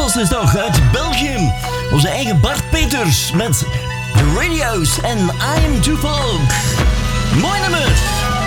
is toch uit België. Onze eigen Bart Peters met The Radio's en I'm Too Folk. Mooi nummer.